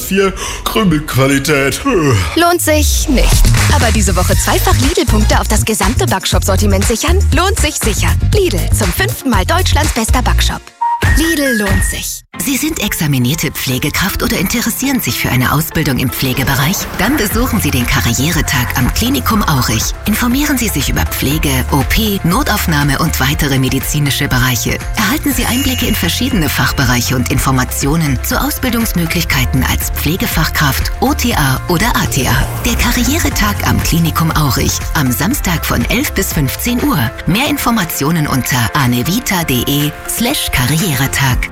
4 Krümelqualität. Lohnt sich nicht. Aber diese Woche zweifach Lidl-Punkte auf das gesamte Backshop-Sortiment sichern? Lohnt sich sicher. Lidl, zum 5. Mal Deutschlands bester Backshop. Lidl lohnt sich. Sie sind examinierte Pflegekraft oder interessieren sich für eine Ausbildung im Pflegebereich? Dann besuchen Sie den Karrieretag am Klinikum Aurich. Informieren Sie sich über Pflege, OP, Notaufnahme und weitere medizinische Bereiche. Erhalten Sie Einblicke in verschiedene Fachbereiche und Informationen zu Ausbildungsmöglichkeiten als Pflegefachkraft, OTA oder ATA. Der Karrieretag am Klinikum Aurich. Am Samstag von 11 bis 15 Uhr. Mehr Informationen unter anevita.de/Karrieretag.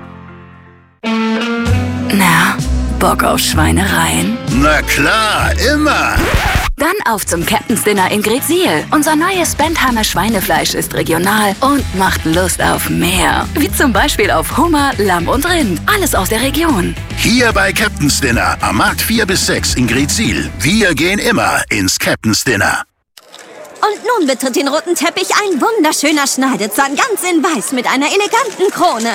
Na, Bock auf Schweinereien? Na klar, immer! Dann auf zum Captain's Dinner in Greetsiel. Unser neues Bentheimer Schweinefleisch ist regional und macht Lust auf mehr. Wie zum Beispiel auf Hummer, Lamm und Rind. Alles aus der Region. Hier bei Captain's Dinner am Markt 4 bis 6 in Greetsiel. Wir gehen immer ins Captain's Dinner. Und nun betritt den roten Teppich ein wunderschöner Schneidezahn, ganz in weiß mit einer eleganten Krone.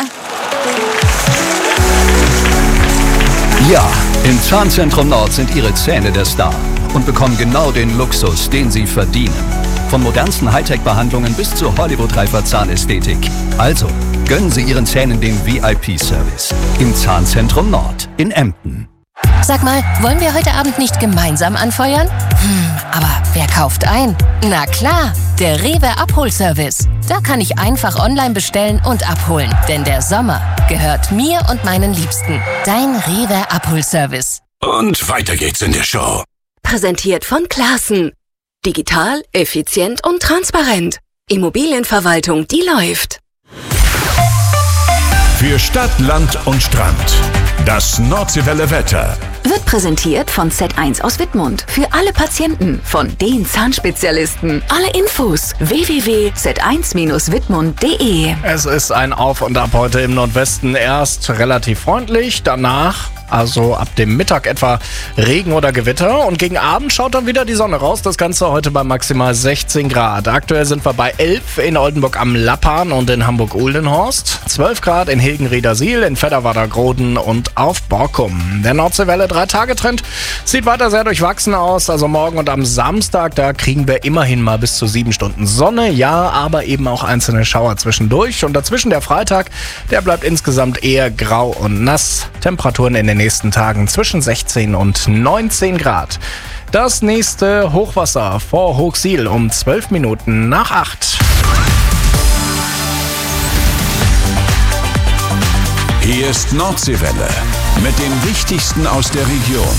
Ja, im Zahnzentrum Nord sind Ihre Zähne der Star und bekommen genau den Luxus, den Sie verdienen. Von modernsten Hightech-Behandlungen bis zur Hollywood-reifer Zahnästhetik. Also, gönnen Sie Ihren Zähnen den VIP-Service im Zahnzentrum Nord in Emden. Sag mal, wollen wir heute Abend nicht gemeinsam anfeuern? Aber wer kauft ein? Na klar, der Rewe Abholservice. Da kann ich einfach online bestellen und abholen. Denn der Sommer gehört mir und meinen Liebsten. Dein Rewe Abholservice. Und weiter geht's in der Show. Präsentiert von Classen. Digital, effizient und transparent. Immobilienverwaltung, die läuft. Für Stadt, Land und Strand. Das Nordseewelle Wetter. Wird präsentiert von Z1 aus Wittmund. Für alle Patienten, von den Zahnspezialisten. Alle Infos www.z1-wittmund.de. Es ist ein Auf und Ab heute im Nordwesten. Erst relativ freundlich, danach, also ab dem Mittag etwa Regen oder Gewitter. Und gegen Abend schaut dann wieder die Sonne raus. Das Ganze heute bei maximal 16 Grad. Aktuell sind wir bei 11 in Oldenburg am Lappan und in Hamburg-Uhlenhorst. 12 Grad in Hilgen-Riedersiel, in Fedderwader-Groden und auf Borkum. Der Nordseewelle 3-Tage-Trend sieht weiter sehr durchwachsen aus. Also morgen und am Samstag, da kriegen wir immerhin mal bis zu 7 Stunden Sonne. Ja, aber eben auch einzelne Schauer zwischendurch. Und dazwischen der Freitag, der bleibt insgesamt eher grau und nass. Temperaturen in den nächsten Tagen zwischen 16 und 19 Grad. Das nächste Hochwasser vor Hochsiel um 12 Minuten nach 8. Hier ist Nordseewelle mit dem Wichtigsten aus der Region.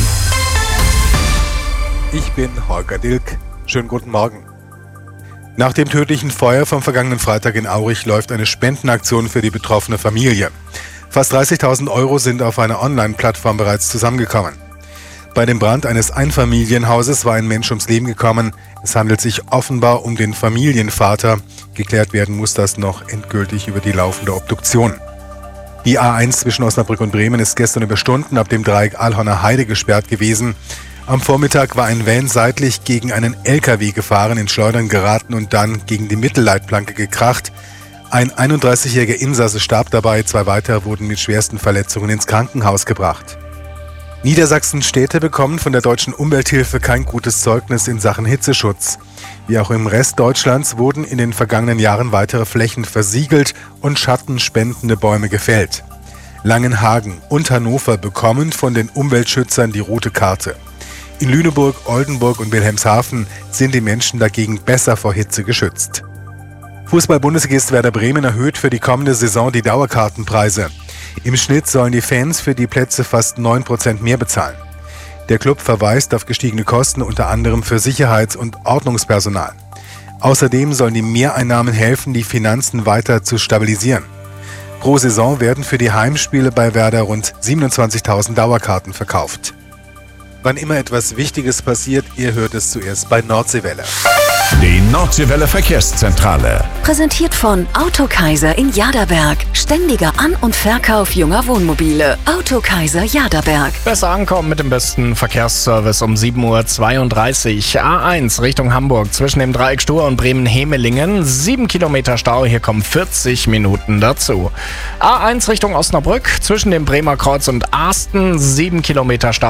Ich bin Holger Dilk. Schönen guten Morgen. Nach dem tödlichen Feuer vom vergangenen Freitag in Aurich läuft eine Spendenaktion für die betroffene Familie. Fast 30.000 € sind auf einer Online-Plattform bereits zusammengekommen. Bei dem Brand eines Einfamilienhauses war ein Mensch ums Leben gekommen. Es handelt sich offenbar um den Familienvater. Geklärt werden muss das noch endgültig über die laufende Obduktion. Die A1 zwischen Osnabrück und Bremen ist gestern über Stunden ab dem Dreieck Alhorner Heide gesperrt gewesen. Am Vormittag war ein Van seitlich gegen einen LKW gefahren, ins Schleudern geraten und dann gegen die Mittelleitplanke gekracht. Ein 31-jähriger Insasse starb dabei, 2 weitere wurden mit schwersten Verletzungen ins Krankenhaus gebracht. Niedersachsens Städte bekommen von der Deutschen Umwelthilfe kein gutes Zeugnis in Sachen Hitzeschutz. Wie auch im Rest Deutschlands wurden in den vergangenen Jahren weitere Flächen versiegelt und schattenspendende Bäume gefällt. Langenhagen und Hannover bekommen von den Umweltschützern die rote Karte. In Lüneburg, Oldenburg und Wilhelmshaven sind die Menschen dagegen besser vor Hitze geschützt. Fußball-Bundesligist Werder Bremen erhöht für die kommende Saison die Dauerkartenpreise. Im Schnitt sollen die Fans für die Plätze fast 9% mehr bezahlen. Der Club verweist auf gestiegene Kosten unter anderem für Sicherheits- und Ordnungspersonal. Außerdem sollen die Mehreinnahmen helfen, die Finanzen weiter zu stabilisieren. Pro Saison werden für die Heimspiele bei Werder rund 27.000 Dauerkarten verkauft. Wann immer etwas Wichtiges passiert, ihr hört es zuerst bei Nordseewelle. Die Nordseewelle Verkehrszentrale. Präsentiert von Autokaiser in Jaderberg. Ständiger An- und Verkauf junger Wohnmobile. Autokaiser Jaderberg. Besser ankommen mit dem besten Verkehrsservice um 7:32 Uhr. A1 Richtung Hamburg zwischen dem Dreieck Stur und Bremen-Hemelingen. 7 Kilometer Stau, hier kommen 40 Minuten dazu. A1 Richtung Osnabrück zwischen dem Bremer Kreuz und Asten. 7 Kilometer Stau.